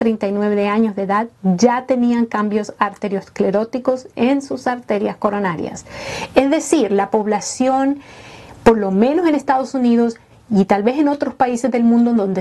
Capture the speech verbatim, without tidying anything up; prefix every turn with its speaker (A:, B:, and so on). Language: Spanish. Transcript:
A: treinta y nueve años de edad ya tenían cambios arterioscleróticos en sus arterias coronarias. Es decir, la población, por lo menos en Estados Unidos y tal vez en otros países del mundo donde